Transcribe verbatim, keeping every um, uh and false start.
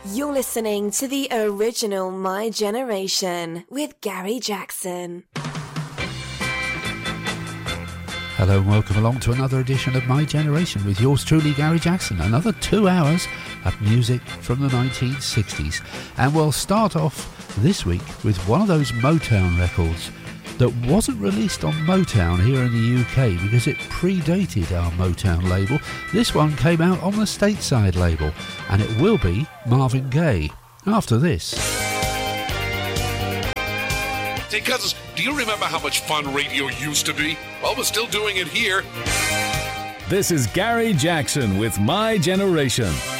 You're listening to the original My Generation with Gary Jackson. Hello and welcome along to another edition of My Generation with yours truly, Gary Jackson. Another two hours of music from the nineteen sixties. And we'll start off this week with one of those Motown records that wasn't released on Motown here in the U K because it predated our Motown label. This one came out on the Stateside label, and it will be Marvin Gaye after this. Hey, cousins, do you remember how much fun radio used to be? Well, we're still doing it here. This is Gary Jackson with My Generation.